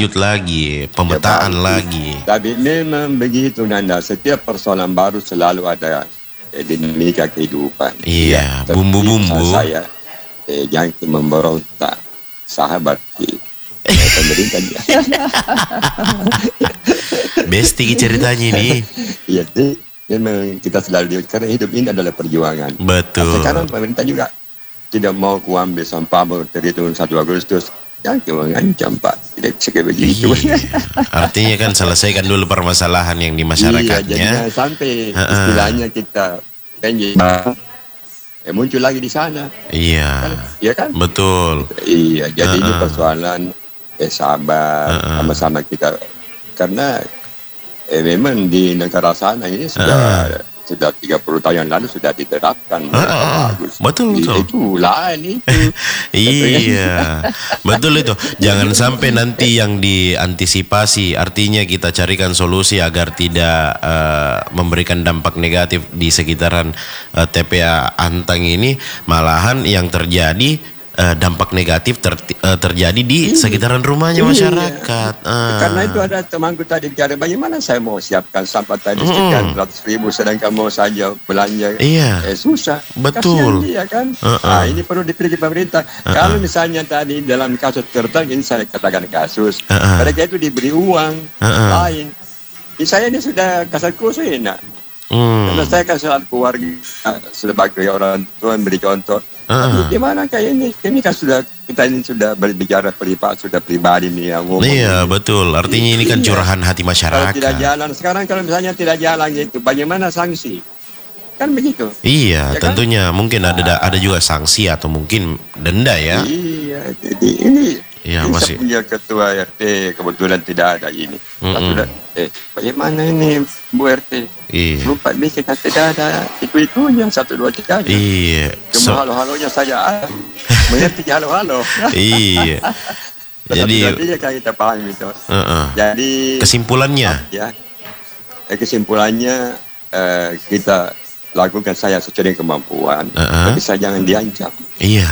lanjut lagi, pemetaan lagi. Tapi memang begitu Nanda, setiap persoalan baru selalu ada dinamika kehidupan. Iya, bumbu-bumbu. Saya yang memberontak sahabat pemerintah. Besti ceritanya ini. Iya, memang kita selalu karena hidup ini adalah perjuangan. Betul. Nah, sekarang pemerintah juga tidak mau kuambil sampah terhitung 1 Agustus. Yang mengancam Pak, tidak bisa kayak begitu. Iya. Artinya kan selesaikan dulu permasalahan yang di masyarakatnya. Iya, sampai istilahnya kita muncul lagi di sana. Iya. Iya kan? Betul. Iya, jadi ini persoalan sabar, sama-sama kita. Karena memang di negara sana ini sudah 30 tahun yang lalu sudah diterapkan. Betul. Itu lain itu. Iya, betul itu. Jangan sampai nanti yang diantisipasi, artinya kita carikan solusi agar tidak memberikan dampak negatif di sekitaran TPA Antang ini, malahan yang terjadi dampak negatif terjadi di sekitaran rumahnya masyarakat. Karena itu ada temanku tadi bicara, bagaimana saya mau siapkan sampah tadi sekian ratus ribu, sedangkan mau saja belanja susah. Betul. Kasihan dia kan. Nah, ini perlu dipilih pemerintah. Kalau misalnya tadi dalam kasus tertentu, ini saya katakan kasus, mereka itu diberi uang lain. Saya ini sudah kasar khusus enak. Karena saya kan selalu keluarga sebagai orang tua memberi contoh. Tapi gimana kayak ini? Ini kan kita ini sudah berbicara sudah pribadi nih yang ngomong. Iya, betul. Artinya ini kan curahan hati masyarakat. Kalau tidak jalan sekarang, kalau misalnya tidak jalan gitu, bagaimana sanksi? Kan begitu. Iya, ya tentunya kan? Mungkin ada juga sanksi atau mungkin denda ya. Iya, jadi ini masih punya ketua RT kebetulan tidak ada ini. Sudah, bagaimana ini Bu RT? Iya. Lupa nih kita tidak ada itu-itunya 1, 2, 3 aja. Iya. Cuma halo-halonya saja mengerti halo-halo. Iya. Jadi kita paham itu. Jadi kesimpulannya kesimpulannya kita lakukan saya sesuai kemampuan, tapi saya jangan diancam. Iya.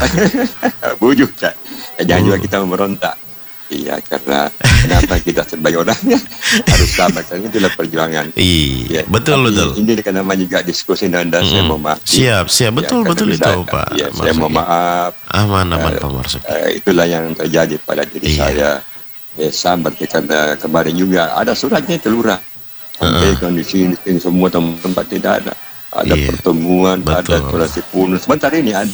Bujuk ya. Jangan juga kita memberontak. Iya, karena kenapa kita sebagai orangnya harus sabar, karena itulah perjuangan. Iya, betul. Ini kan namanya juga diskusi dan saya mau maaf. Siap, betul itu Pak. Iya, saya mau maaf. Aman Pak Marzuki. Itulah yang terjadi pada diri saya. Sabar, karena kemarin juga ada suratnya itu lurah. Sampaikan di sini semua tempat tidak ada. Ada pertemuan, ada kurasi punus. Sebentar ini ada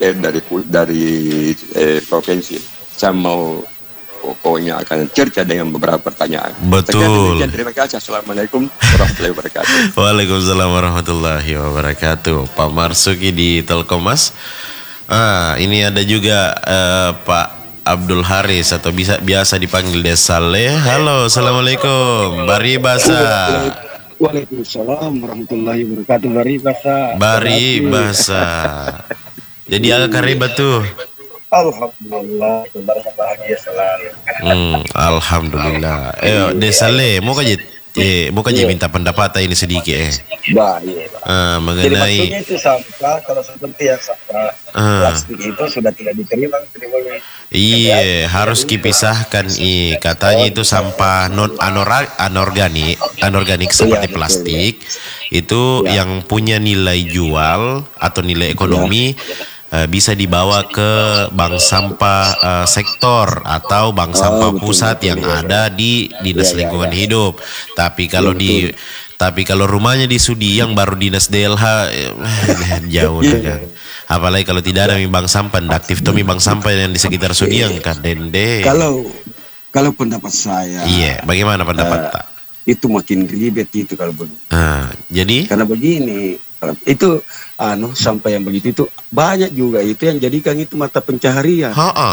dari provinsi. Saya mau pokoknya akan cerca dengan beberapa pertanyaan. Betul. Terima kasih. Assalamualaikum warahmatullahi wabarakatuh. Waalaikumsalam warahmatullahi wabarakatuh. Pak Marzuki di Telkomas. Ini ada juga Pak Abdul Haris atau biasa dipanggil Desale. Halo, assalamualaikum. Bari Basa. Waalaikumsalam warahmatullahi wabarakatuh. Bari Basa. Jadi agak ribet tuh. Alhamdulillah, bahagia selalu. Alhamdulillah. Desale, mau kaji minta pendapat ini sedikit Baik. Mengenai. Jadi maksudnya itu sampah, kalau seperti yang sampah plastik itu sudah tidak diterima. Iya, harus dipisahkan. Katanya itu sampah anorganik seperti plastik itu yang punya nilai jual atau nilai ekonomi. Bisa dibawa ke bank sampah sektor atau bank sampah pusat yang ada di Dinas Lingkungan Hidup. Tapi kalau rumahnya di Sudiang baru Dinas DLH jauh kan. Apalagi kalau tidak ada bank sampah, aktif tuh bank sampah yang di sekitar Sudiang kan dende. Kalau pendapat saya. Iya, bagaimana pendapat tak? Itu makin ribet itu kalau begini. Jadi? Karena begini. Itu sampai yang begitu itu banyak juga itu yang jadikan itu mata pencaharian.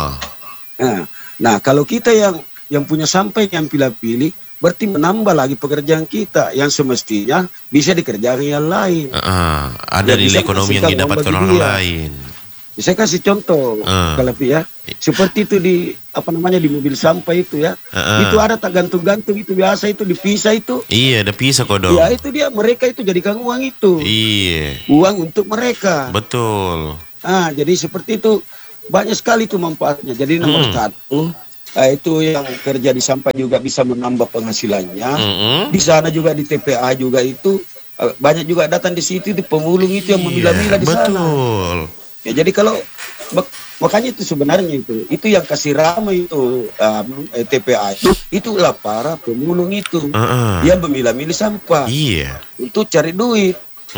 Nah, kalau kita yang punya sampai yang pilih-pilih berarti menambah lagi pekerjaan kita yang semestinya bisa dikerjakan yang lain. Ada nilai ekonomi yang didapatkan orang lain. Saya kasih contoh kalau seperti itu di mobil sampah itu ya. Itu ada tak gantung-gantung itu biasa itu dipisah itu. Iya, ada pisah kodong. Ya itu dia mereka itu jadikan uang itu. Iya. Uang untuk mereka. Betul. Jadi seperti itu banyak sekali itu manfaatnya. Jadi nomor satu Itu yang kerja di sampah juga bisa menambah penghasilannya. Di sana juga di TPA juga itu banyak juga datang di situ, di pemulung itu yang memilah-milah di sana. Betul. Ya, jadi kalau makanya itu sebenarnya itu yang kasih ramai itu TPA itulah para pemulung itu yang memilah-milih sampah untuk cari duit.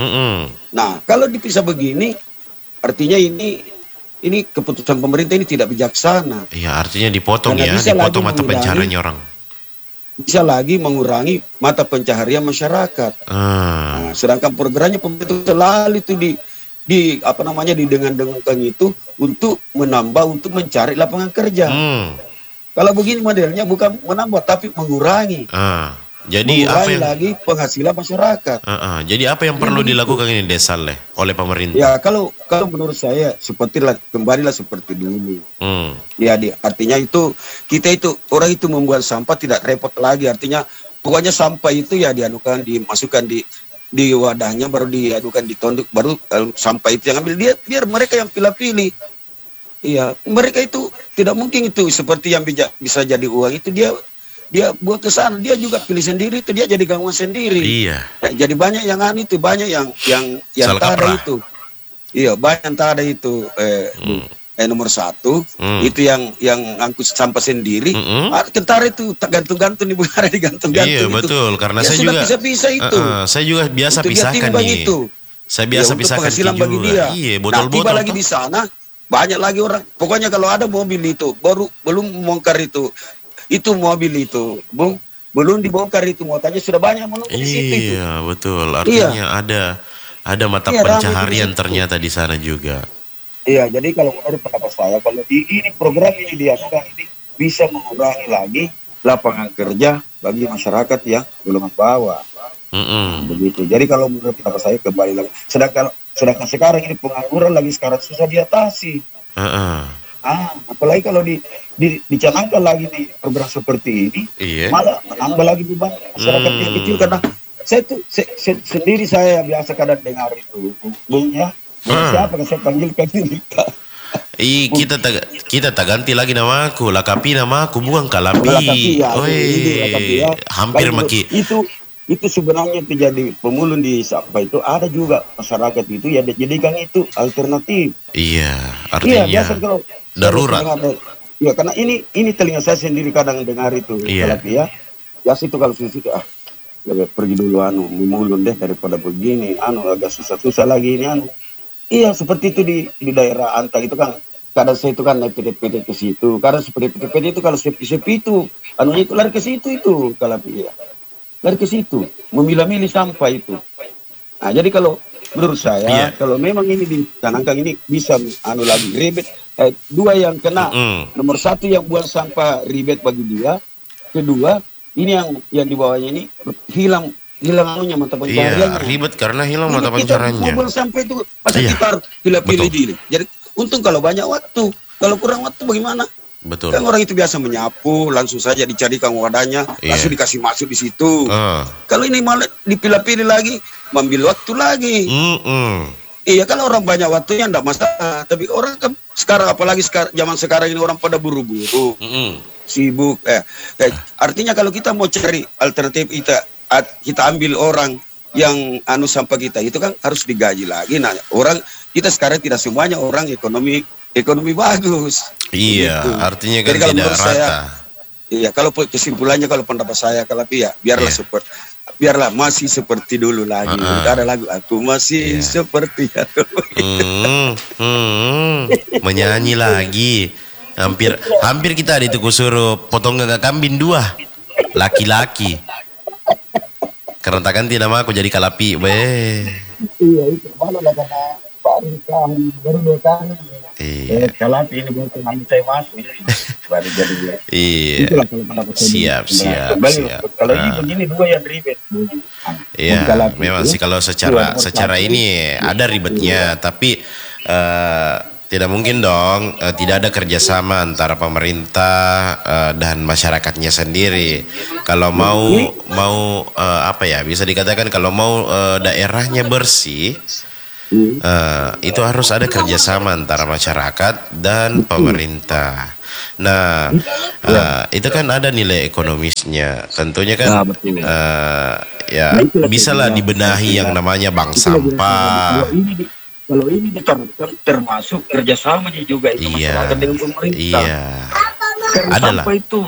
Nah, kalau dipisah begini, artinya ini keputusan pemerintah ini tidak bijaksana. Iya, artinya dipotong ya, dipotong mata pencahariannya orang. Bisa lagi mengurangi mata pencaharian masyarakat. Nah, sedangkan programnya pemerintah selalu itu didengang-dengungkan itu untuk menambah, untuk mencari lapangan kerja. Kalau begini modelnya bukan menambah tapi mengurangi. Jadi apa yang lagi penghasilan masyarakat. Jadi apa yang perlu dilakukan ini Desale oleh pemerintah? Ya kalau menurut saya kembalilah seperti dulu. Ya artinya itu kita itu orang itu membuat sampah tidak repot lagi. Artinya pokoknya sampah itu ya dimasukkan di wadahnya, baru diadukan di tonduk, baru sampah itu yang ambil, biar mereka yang pilih-pilih. Iya, mereka itu tidak mungkin itu seperti yang bisa jadi uang itu dia buat ke sana, dia juga pilih sendiri itu, dia jadi gangguan sendiri. Iya. Jadi banyak yang banyak yang tak ada itu. Iya, banyak yang tak ada itu. Nomor satu itu yang angkut sampah sendiri. Kentara itu gantung-gantung di bukan digantung-gantung. Iya betul, karena saya juga bisa itu. Saya juga biasa pisahkan nih. Saya biasa pisahkan penghasilan bagi dia. Iya, botol-botol. Tiba lagi di sana banyak lagi orang. Pokoknya kalau ada mobil itu belum membongkar itu mobil itu belum dibongkar itu muatannya sudah banyak menunggu di situ. Iya betul, artinya ada mata pencaharian ternyata di sana juga. Iya, jadi kalau menurut pendapat saya, kalau ini program ini diadakan ini bisa mengurangi lagi lapangan kerja bagi masyarakat yang golongan bawah. Begitu. Jadi kalau menurut pendapat saya kembali lagi. Sedangkan sekarang ini pengangguran lagi sekarang susah diatasi. Apalagi kalau dicanangkan lagi di program seperti ini, malah menambah lagi beban masyarakat yang kecil. Karena sendiri saya biasa kadang dengar itu, Bung ya. Siapa yang saya panggilkan ini? Kita tak ganti lagi nama aku, Lakapi nama aku bukan Kalapi. Hampir maki. Itu sebenarnya terjadi pemulung di sampah itu ada juga masyarakat itu ya dijadikan itu alternatif. Iya, artinya biasa kalau darurat. Ya karena ini telinga saya sendiri kadang dengar itu Kalapi ya. Biasa itu kalau sudah pergi dulu memulung deh daripada begini agak susah lagi ini Iya, seperti itu di daerah Antang itu kan, kadang saya itu kan naik PD-PD ke situ. Karena seperti PD-PD itu kalau sepi-sepi itu, itu lari ke situ itu, kalau lari ke situ, memilah-milih sampah itu. Nah, jadi kalau menurut saya, kalau memang ini dicanangkan ini bisa lagi ribet. Dua yang kena, nomor satu yang buang sampah ribet bagi dia, kedua ini yang di bawahnya ini hilang mata pencahariannya. Iya, ribet karena hilang mata pencahariannya. Kita mau sampai itu masa kita harus pilih diri. Jadi untung kalau banyak waktu, kalau kurang waktu bagaimana? Betul. Kan orang itu biasa menyapu, langsung saja dicarikan wadahnya, langsung dikasih masuk di situ. Kalau ini malah dipilah-pilih lagi, mengambil waktu lagi. Iya, kalau orang banyak waktunya enggak masalah. Tapi orang kan sekarang, apalagi zaman sekarang ini orang pada buru-buru, sibuk. Artinya kalau kita mau cari alternatif kita ambil orang yang sampah kita itu kan harus digaji lagi. Nah, kita sekarang tidak semuanya orang ekonomi bagus. Iya, gitu. Artinya kan jadi tidak rata. Iya, kalau kesimpulannya kalau pendapat saya biarlah masih seperti dulu lagi. Ada lagu aku masih seperti menyanyi lagi. Hampir kita itu suruh potong gagak kambing 2 laki-laki. Karena takkan tidak mau aku jadi Kalapi, Iya, itu malah karena baru 2 tahun. Iya. Kalapi ini bukan saya masuk. Baru jadi. Iya. Itulah kalau pendapat saya. Siap. Kalau ini begini 2 yang ribet. Iya, memang sih kalau secara ini ada ribetnya, tapi tidak mungkin dong tidak ada kerjasama antara pemerintah dan masyarakatnya sendiri. Kalau mau bisa dikatakan kalau mau daerahnya bersih, itu harus ada kerjasama antara masyarakat dan pemerintah. Nah, itu kan ada nilai ekonomisnya. Tentunya kan ya bisalah dibenahi yang namanya bank sampah. Kalau ini termasuk kerjasama juga itu masyarakat dengan pemerintah. Iya. Adalah. Sampah itu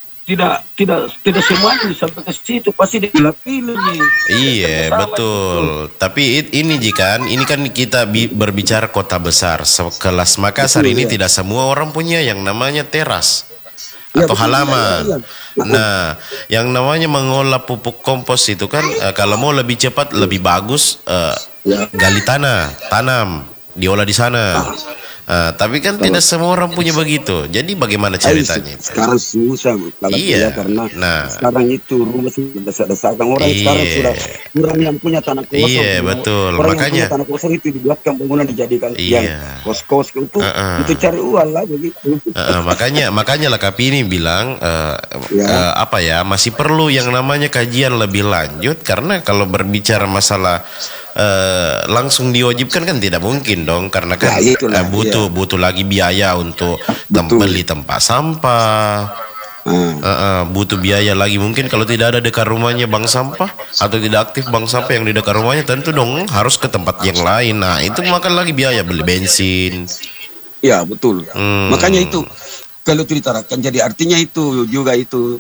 tidak semuanya sampai ke situ, pasti dipilah-pilih. Iya, betul. Tapi ini kan kita berbicara kota besar sekelas Makassar ini tidak semua orang punya yang namanya teras atau halaman. Nah, yang namanya mengolah pupuk kompos itu kan kalau mau lebih cepat, lebih bagus, gali tanah, tanam, diolah di sana. Tapi kan tidak semua orang punya begitu. Jadi bagaimana ceritanya? Sekarang susah kalau karena sekarang itu rumah sudah desak-desakan orang. Sekarang sudah kurang yang punya tanah kosong. Iya, betul. Orang Makanya yang punya tanah kosong itu dibuatkan bangunan dijadikan yang kos-kos itu cari uang lah begitu. Makanya lah Kapi ini bilang masih perlu yang namanya kajian lebih lanjut, karena kalau berbicara masalah langsung diwajibkan kan tidak mungkin dong, karena kan butuh lagi biaya untuk beli tempat sampah, butuh biaya lagi mungkin kalau tidak ada dekat rumahnya bank sampah atau tidak aktif bank sampah yang di dekat rumahnya, tentu dong harus ke tempat yang lain. Nah itu makan lagi biaya beli bensin. Ya betul. Makanya itu kalau ditarakan, jadi artinya itu juga itu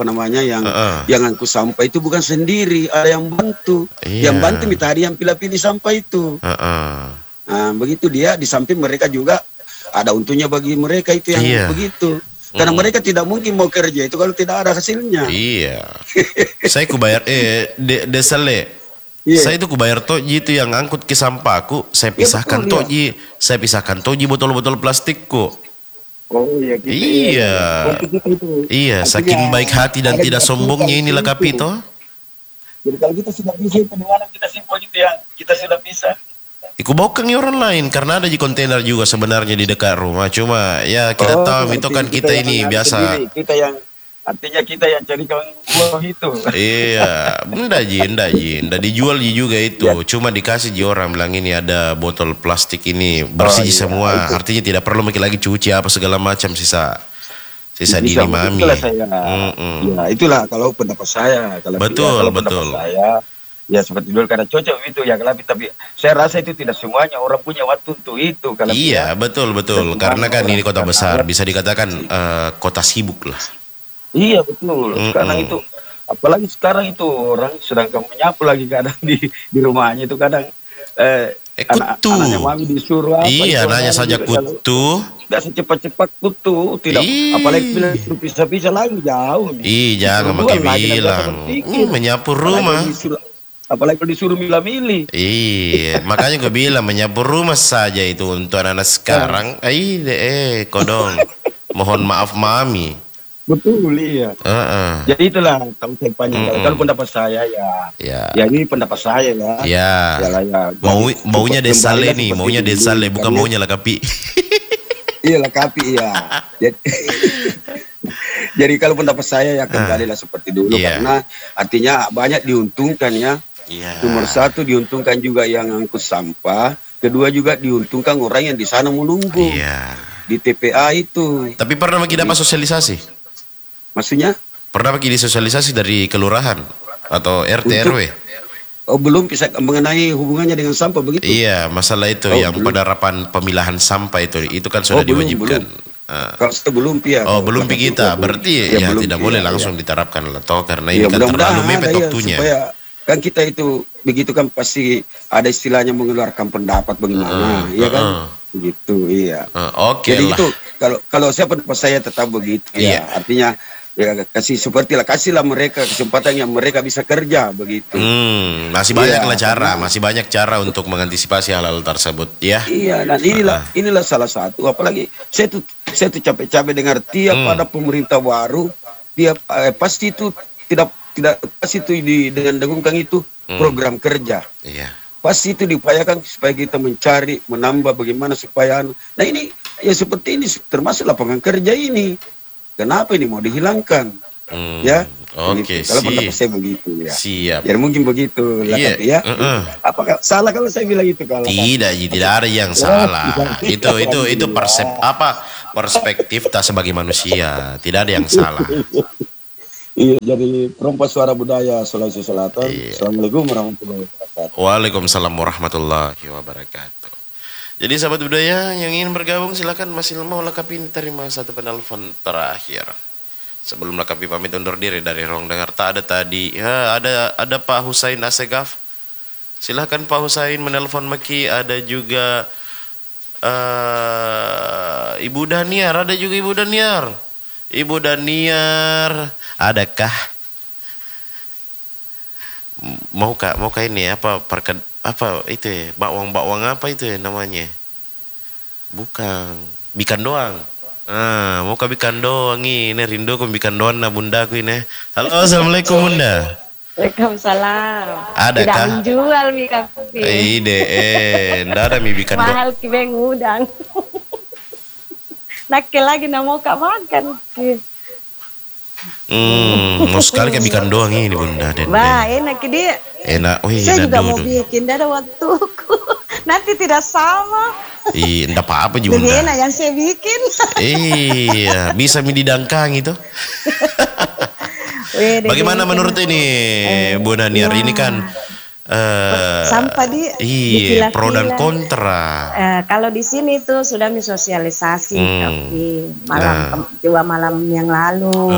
yang angkut sampah itu bukan sendiri, ada yang bantu. Yang bantu tadi yang pilih-pilih sampah itu. Nah, begitu dia di samping mereka juga ada untungnya bagi mereka itu yang begitu. Karena mereka tidak mungkin mau kerja itu kalau tidak ada hasilnya. Iya. Saya kubayar desale. Saya itu kubayar toji itu yang angkut ke sampahku, saya pisahkan toji, saya pisahkan toji botol-botol plastikku. Oh iya gitu. Iya. Iya, saking baik hati dan tidak sombongnya inilah Kapito. Jadi kalau kita sudah bisa itu dimana kita simpel gitu ya, kita sudah bisa. Iku bokang orang lain karena ada di kontainer juga sebenarnya di dekat rumah. Cuma ya kita tahu itu kan kita ini biasa. Kita yang artinya kita yang cari uang itu. Iya, enggak dijual juga itu. Cuma dikasih orang bilang ini ada botol plastik ini bersih semua. Artinya tidak perlu lagi cuci apa segala macam sisa dini mami. Ya, itulah kalau pendapat saya. Betul. Pendapat saya, ya seperti dulu karena cocok itu ya, tapi saya rasa itu tidak semuanya orang punya waktu untuk itu. Iya, betul. Karena kan ini kota besar, bisa dikatakan kota sibuk lah. Iya betul. Sekarang itu, apalagi sekarang itu orang sedangkan menyapu lagi kadang di rumahnya itu kadang kutu. Anaknya mami disuruh apa? Iya, nanya saja kutu. Biasa cepat-cepat kutu, tidak. Apalagi bila disuruh pisah-pisah lagi jauh. Jangan pakai bilang. Menyapu rumah. Apalagi kalau disuruh milah-milih. Iya, makanya gue bilang menyapu rumah saja itu untuk anak-anak sekarang. Kodong. Mohon maaf mami. Betul, iya. Jadi itulah kalau saya panjang. Kalau pendapat saya ya ini pendapat saya ya. Maunya desale nih, maunya desale bukan maunya lah Kapi. Iya lah Kapi ya. Jadi kalau pendapat saya ya kembalilah seperti dulu karena artinya banyak diuntungkan ya. Nomor satu diuntungkan juga yang angkut sampah, kedua juga diuntungkan orang yang di sana menunggu di TPA itu. Tapi pernah kita dapat sosialisasi? Maksudnya? Pernah bagi disosialisasi dari kelurahan atau RT RW? Belum bisa mengenai hubungannya dengan sampah begitu? Iya, masalah itu yang penerapan pemilahan sampah itu kan sudah diwajibkan. Kalau belum pihak. Belum kita. Berarti ya tidak boleh langsung diterapkan lah toh karena ini kan terlalu mepet waktunya. Supaya kan kita itu begitu kan pasti ada istilahnya mengeluarkan pendapat bagaimana, ya kan? Begitu, iya. Jadi itu kalau saya pendapat saya tetap begitu ya. Artinya ya kasihlah mereka kesempatan yang mereka bisa kerja begitu. Masih banyak masih banyak cara untuk mengantisipasi hal-hal tersebut ya. Iya, dan inilah salah satu. Apalagi saya tuh capek-capek dengar tiap ada pemerintah baru, pasti itu tidak pasti itu dengan dengungkan itu program kerja. Iya. Pasti itu diupayakan supaya kita mencari, menambah bagaimana supaya nah ini ya seperti ini termasuk lapangan kerja ini. Kenapa ini mau dihilangkan? Ya. Oke, Kalau pendapat saya begitu ya. Siap. Ya mungkin begitu lah ya. Apakah salah kalau saya bilang itu kalau tidak ada yang salah. Itu perspektif tak sebagai manusia. Tidak ada yang salah. Iya, jadi Perempuan Suara Budaya Sulawesi Selatan. Assalamualaikum warahmatullahi wabarakatuh. Waalaikumsalam warahmatullahi wabarakatuh. Jadi sahabat budaya yang ingin bergabung silakan, masih mau lengkapi, terima satu penelpon terakhir. Sebelum lengkapi pamit undur diri dari ruang dengar. Tak ada tadi. Ya, ada Pak Husain Asegaf. Silakan Pak Husain menelpon Meki. Ada juga Ibu Daniar. Ada juga Ibu Daniar. Ibu Daniar, adakah mau ini apa itu ya, bawang apa itu ya namanya? Bukan, bikan doang. Mau bikan doang ini rindu ko bikan doang na bunda ku ini. Halo, assalamualaikum bunda. Waalaikumsalam. Adakah? Tidak menjual mie kapi. Ndak ada mie bikan doang. Mahal kibeng udang. Nakil lagi mau makan. Mau sekali kayak bikan doang ini bunda. Wah, enak dia. Enak. Saya juga mau bikin, tidak ada waktuku. Nanti tidak sama. Enggak apa-apa juga. Lebih enak yang saya bikin. Iya, bisa mie didangkang itu. Bagaimana menurut ini Bu Daniar? Ini kan sampah iya, pro dan kontra. Kalau di sini tuh sudah disosialisasi, tapi malam yang lalu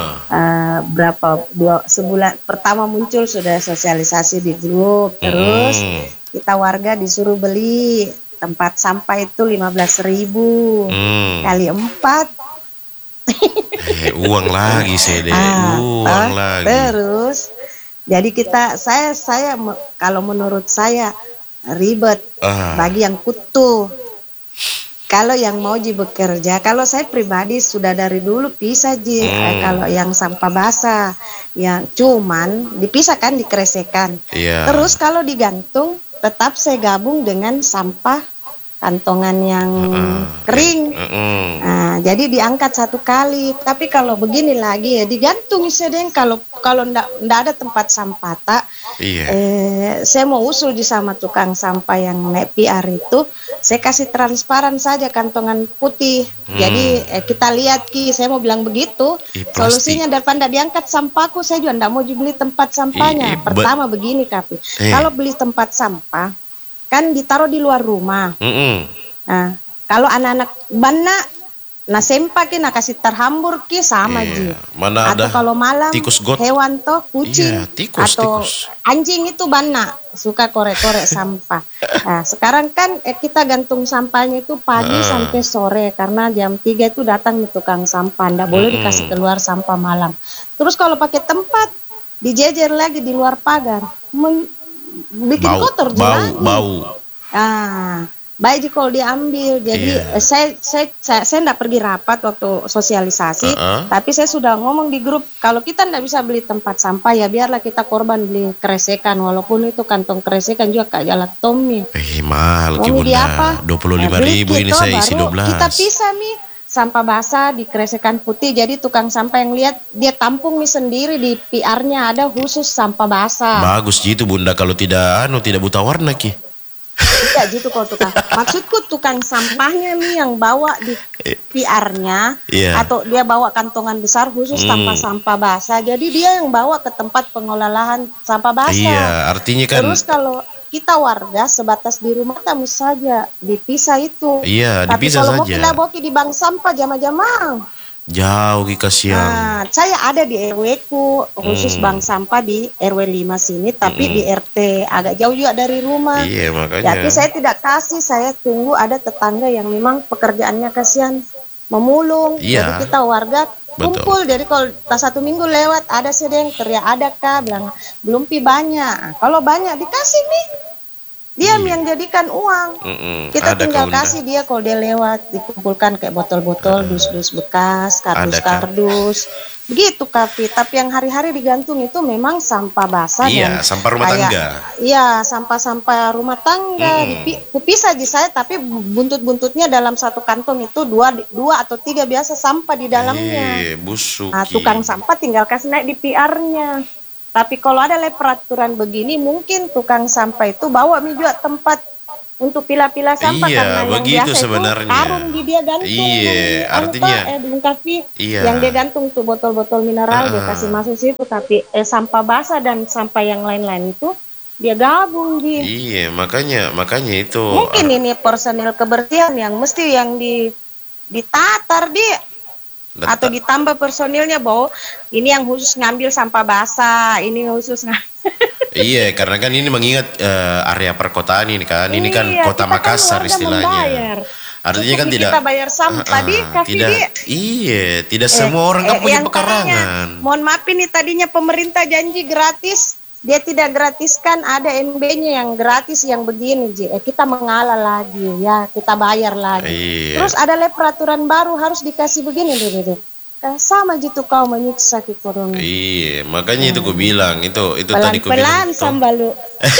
sebulan pertama muncul sudah sosialisasi di grup, terus kita warga disuruh beli tempat sampah itu 15.000 kali 4. Uang lagi sih deh, uang lagi. Terus jadi saya kalau menurut saya ribet bagi yang kutu. Kalau yang mau bekerja, kalau saya pribadi sudah dari dulu pisah kalau yang sampah basah, yang cuman dipisahkan, dikeresekan. Terus kalau digantung, tetap saya gabung dengan sampah kantongan yang kering. Jadi diangkat satu kali. Tapi kalau begini lagi ya digantung sedeng. Kalau ndak ada tempat sampah saya mau usul sama tukang sampah yang naik PR itu, saya kasih transparan saja kantongan putih. Jadi kita lihat saya mau bilang begitu. Solusinya daripada diangkat sampahku, saya juga ndak mau beli tempat sampahnya. Pertama begini kalau beli tempat sampah kan ditaruh di luar rumah. Nah, kalau anak-anak bana sempak kasih terhambur sama Mana atau ada kalau malam tikus got, hewan kucing atau tikus. Anjing itu bana suka korek-korek sampah. Nah, sekarang kan kita gantung sampahnya itu pagi sampai sore, karena jam 3 itu datang nih tukang sampah, ndak boleh dikasih keluar sampah malam. Terus kalau pakai tempat dijejer lagi di luar pagar, bikin kotor bau. Baik kalau diambil. Jadi saya enggak pergi rapat waktu sosialisasi, tapi saya sudah ngomong di grup, kalau kita enggak bisa beli tempat sampah ya biarlah kita korban beli keresekan, walaupun itu kantong keresekan juga kayak jalan Tommy. Mahal ki bunda. 25.000 ini saya isi 12. Kita pisah sampah basah di keresekan putih. Jadi tukang sampah yang lihat dia tampung sendiri, di PR-nya ada khusus sampah basah. Bagus gitu bunda, kalau tidak buta warna ki. Tidak gitu kalau tukang. Maksudku tukang sampahnya yang bawa di PR-nya atau dia bawa kantongan besar khusus tanpa sampah basah. Jadi dia yang bawa ke tempat pengelolaan sampah basah. Iya, artinya kan. Terus kalau kita warga sebatas di rumah tamu saja dipisah itu. Iya, tapi dipisah kalau saja. mau kita bawa di bank sampah jama-jama. Jauh kasihan. Saya ada di RW ku khusus bank sampah di RW 5 sini, tapi di RT agak jauh juga dari rumah. Iya, makanya. Jadi saya tidak kasih, saya tunggu ada tetangga yang memang pekerjaannya kasihan memulung. Jadi kita warga kumpul. Jadi kalau satu minggu lewat ada sedang teriak, ada kah, bilang belum banyak. Kalau banyak dikasih Dia yang jadikan uang. Kita tinggal kasih dia kalau dia lewat, dikumpulkan kayak botol-botol, dus-dus bekas, kardus-kardus. Begitu Kapi. Tapi yang hari-hari digantung itu memang sampah basah. Iya, sampah rumah tangga. Iya, sampah-sampah rumah tangga. Kupisah di saya, tapi buntut-buntutnya dalam satu kantong itu dua atau tiga biasa sampah di dalamnya. Busuk. Nah, tukang sampah tinggal kasih naik di PR-nya. Tapi kalau ada peraturan begini, mungkin tukang sampah itu bawa juga tempat untuk pilah-pilah sampah, karena yang biasa sebenarnya. Itu karung di dia gantung. Iya, artinya yang dia gantung tuh botol-botol mineral dia kasih masuk situ, tapi sampah basah dan sampah yang lain-lain itu dia gabung gitu. Iya, makanya itu. Mungkin ini personil kebersihan yang mesti yang ditatar dia. Atau ditambah personilnya bahwa ini yang khusus ngambil sampah basah, ini khusus Iya, karena kan ini mengingat area perkotaan ini kan. Ini kan kota Makassar kan istilahnya. Artinya kan tidak kita bayar sampah tidak semua orang kan punya pekarangan. Mohon maaf ini tadinya pemerintah janji gratis, dia tidak gratiskan, ada MB-nya yang gratis yang begini, kita mengalah lagi ya, kita bayar lagi. Terus ada peraturan baru harus dikasih begini deh. Sama gitu kau menyiksa kita dong. Iya, makanya itu ku bilang itu tadi ku pelan bilang. Sambalu.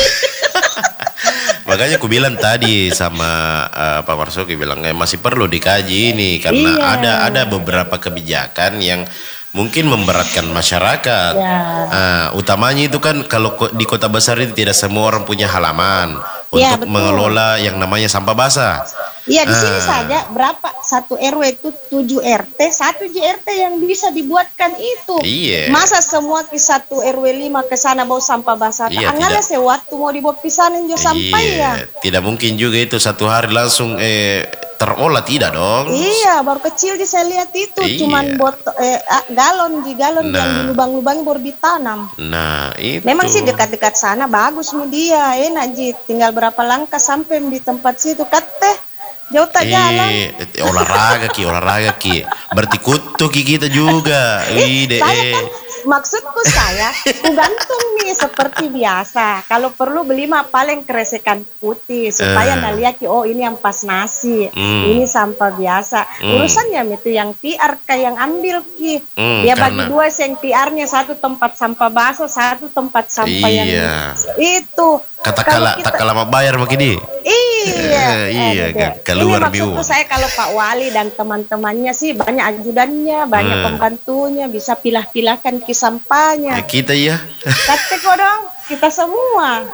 Makanya ku bilang tadi sama Pak Marsoki bilang masih perlu dikaji ini karena ada beberapa kebijakan yang mungkin memberatkan masyarakat. Utamanya itu kan kalau di kota besar itu tidak semua orang punya halaman untuk mengelola yang namanya sampah basah. Iya, di sini saja berapa satu RW itu 7 RT, 1 JRT yang bisa dibuatkan itu. Iya. Masa semua ke satu RW 5 ke sana bawa sampah basah? Iya, angala sewaktu mau dibawa pisanin jo sampah ya. Tidak mungkin juga itu satu hari langsung terolah, tidak dong. Iya, baru kecil saya lihat itu cuman galon yang di lubang-lubang baru ditanam. Nah, itu. Memang sih dekat-dekat sana bagus nih dia, enak tinggal berapa langkah sampai di tempat situ kateh. Jauh tak jalan. Olahraga ki. Berarti kutu kita juga. Maksudku saya, ku gantung nih seperti biasa. Kalau perlu beli mah paling keresekan putih supaya nggak lihat ini yang pas nasi, ini sampah biasa. Urusannya itu yang PR yang ambil ki. Dia bagi dua yang PR-nya, satu tempat sampah basah, satu tempat sampah yang itu. Tak lama bayar begini. Iya kan. Keluar ini maksudku saya kalau Pak Wali dan teman-temannya sih banyak ajudannya, banyak pembantunya, bisa pilah-pilahkan ke sampahnya. Kita ya. Kata dong, kita semua.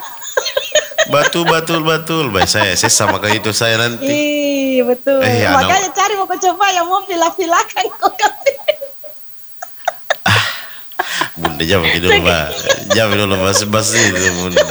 Betul. Baik, saya sama kayak itu saya nanti. Iya betul. Makanya cari mau coba yang mau pilah-pilahkan kok. Bunda jawab dulu, Mbak. Jawab dulu basi itu, Bunda.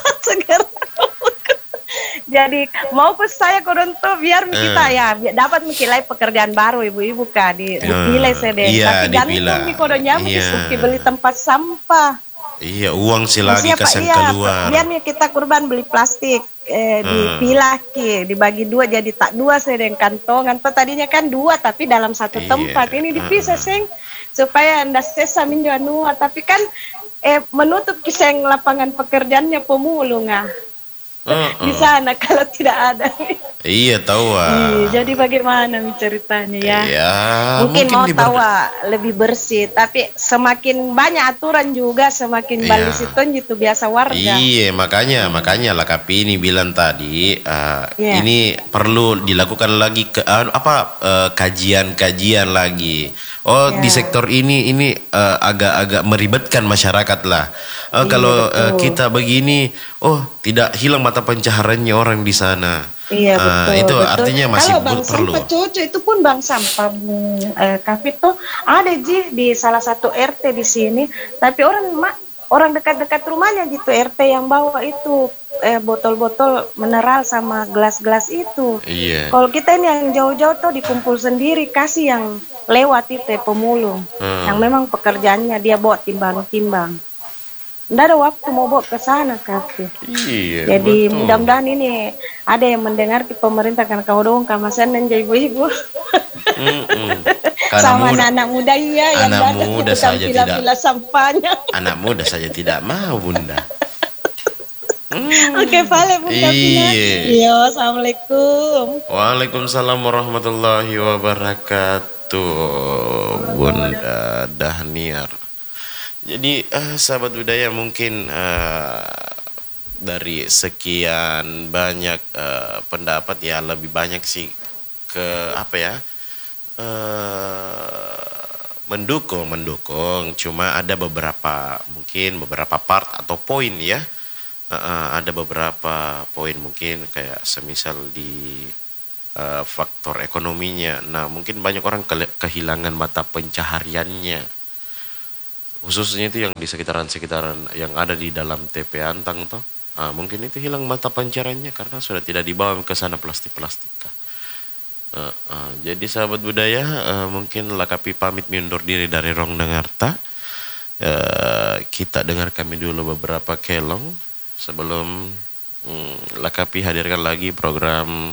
Jadi mau ke saya koronto biar kita ya dapat mengkilai pekerjaan baru ibu-ibu kak dipilih sedeh. Tapi gantung di kodonya mesti beli tempat sampah. Iya, uang sih lagi kesan keluar. Biar nih kita kurban beli plastik dipilah dibagi dua jadi tak dua sedeng kantongan. Tadinya kan dua tapi dalam satu tempat ini dipisah seng supaya anda sesa minjuanua tapi kan menutup kisah lapangan pekerjaannya pemulung di sana kalau tidak ada. Iya tahu. Jadi bagaimana ceritanya ya? Mungkin mau tahu lebih bersih, tapi semakin banyak aturan juga semakin balis itu gitu biasa warga. Iya makanya lah Kapi ini bilang tadi ini perlu dilakukan lagi kajian lagi. Di sektor ini agak meribetkan masyarakat lah. Kalau kita begini, tidak hilang mata pencahariannya orang di sana. Iya betul. Itu artinya masih kalau perlu. Sampah cucu itu pun bank sampah Kafi tuh ada di salah satu RT di sini. Tapi orang dekat-dekat rumahnya gitu RT yang bawa itu botol-botol mineral sama gelas-gelas itu. Iya. Kalau kita ini yang jauh-jauh tuh dikumpul sendiri kasih yang lewat itu pemulung yang memang pekerjaannya dia bawa timbang-timbang. Nggak ada waktu mau bawa ke sana Kafi. Iya. Jadi mudah-mudahan ini ada yang mendengar di pemerintah kan kau dong kamasan dan ibu-ibu. Sama anak muda yang anak muda saja tidak sampahnya. Anak muda saja tidak mau Bunda. Oke, vale Bung Kapina. Iya, assalamualaikum. Waalaikumsalam warahmatullahi wabarakatuh, Bunda Dahniar. Jadi sahabat budaya, mungkin dari sekian banyak pendapat ya, lebih banyak sih ke apa ya, mendukung. Cuma ada mungkin beberapa part atau poin ya. Ada beberapa poin mungkin kayak semisal di faktor ekonominya. Nah, mungkin banyak orang kehilangan mata pencahariannya. Khususnya itu yang di sekitaran yang ada di dalam TP Antang toh. Mungkin itu hilang mata pencahariannya karena sudah tidak dibawa ke sana plastik-plastika. Jadi sahabat budaya, mungkin Lakapi pamit mundur diri dari Rong Dengarta. Kita dengar kami dulu beberapa kelong sebelum Lakapi hadirkan lagi program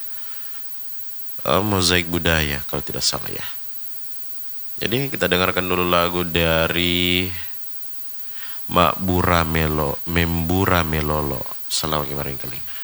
Mozaik Budaya kalau tidak salah ya. Jadi kita dengarkan dulu lagu dari Membura Melolo. Selamat kemarin kali.